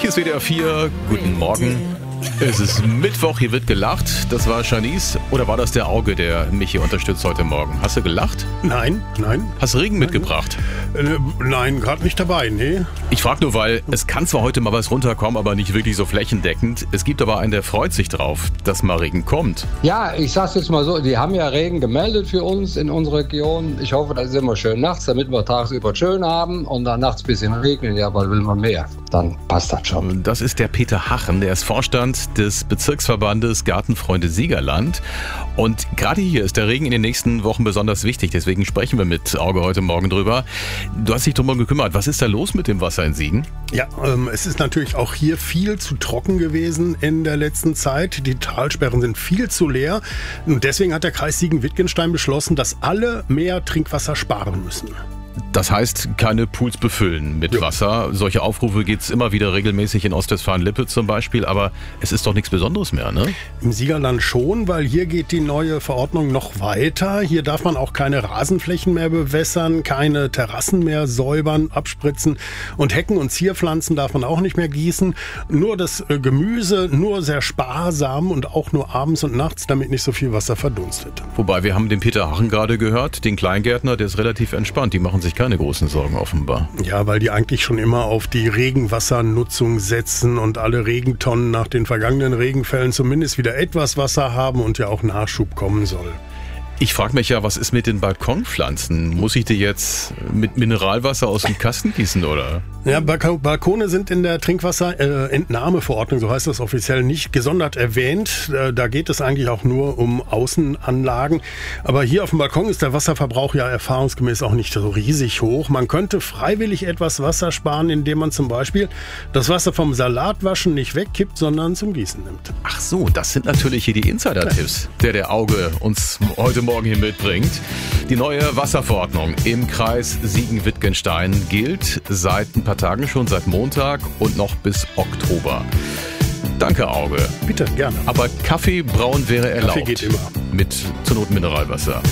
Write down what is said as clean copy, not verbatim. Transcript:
Hier ist WDR 4. Guten Morgen. Es ist Mittwoch, hier wird gelacht. Das war Shanice. Oder war das der Auge, der mich hier unterstützt heute Morgen? Hast du gelacht? Nein. Hast du Regen mitgebracht? Nein, gerade nicht dabei, nee. Ich frage nur, weil es kann zwar heute mal was runterkommen, aber nicht wirklich so flächendeckend. Es gibt aber einen, der freut sich drauf, dass mal Regen kommt. Ja, ich sag's jetzt mal so, die haben ja Regen gemeldet für uns in unserer Region. Ich hoffe, das ist immer schön nachts, damit wir tagsüber schön haben und dann nachts ein bisschen regnen. Ja, aber will man mehr, dann passt das schon. Das ist der Peter Hachen, der ist Vorstand des Bezirksverbandes Gartenfreunde Siegerland. Und gerade hier ist der Regen in den nächsten Wochen besonders wichtig. Deswegen sprechen wir mit Auge heute Morgen drüber. Du hast dich darum gekümmert. Was ist da los mit dem Wasser in Siegen? Ja, es ist natürlich auch hier viel zu trocken gewesen in der letzten Zeit. Die Talsperren sind viel zu leer. Und deswegen hat der Kreis Siegen-Wittgenstein beschlossen, dass alle mehr Trinkwasser sparen müssen. Das heißt, keine Pools befüllen mit Wasser. Solche Aufrufe gibt es immer wieder regelmäßig in Ostwestfalen-Lippe zum Beispiel, aber es ist doch nichts Besonderes mehr, ne? Im Siegerland schon, weil hier geht die neue Verordnung noch weiter. Hier darf man auch keine Rasenflächen mehr bewässern, keine Terrassen mehr säubern, abspritzen und Hecken und Zierpflanzen darf man auch nicht mehr gießen. Nur das Gemüse, nur sehr sparsam und auch nur abends und nachts, damit nicht so viel Wasser verdunstet. Wobei, wir haben den Peter Hachen gerade gehört, den Kleingärtner, der ist relativ entspannt. Die machen sich keine großen Sorgen offenbar. Ja, weil die eigentlich schon immer auf die Regenwassernutzung setzen und alle Regentonnen nach den vergangenen Regenfällen zumindest wieder etwas Wasser haben und ja auch Nachschub kommen soll. Ich frage mich ja, was ist mit den Balkonpflanzen? Muss ich die jetzt mit Mineralwasser aus dem Kasten gießen, oder? Ja, Balkone sind in der Trinkwasserentnahmeverordnung, so heißt das offiziell, nicht gesondert erwähnt. Da geht es eigentlich auch nur um Außenanlagen. Aber hier auf dem Balkon ist der Wasserverbrauch ja erfahrungsgemäß auch nicht so riesig hoch. Man könnte freiwillig etwas Wasser sparen, indem man zum Beispiel das Wasser vom Salatwaschen nicht wegkippt, sondern zum Gießen nimmt. Ach so, das sind natürlich hier die Insider-Tipps, der Auge uns heute Morgen hier mitbringt. Die neue Wasserverordnung im Kreis Siegen-Wittgenstein gilt seit ein paar Tagen schon, seit Montag und noch bis Oktober. Danke, Auge. Bitte, gerne. Aber Kaffee brauen wäre erlaubt. Kaffee geht immer. Mit zur Not Mineralwasser.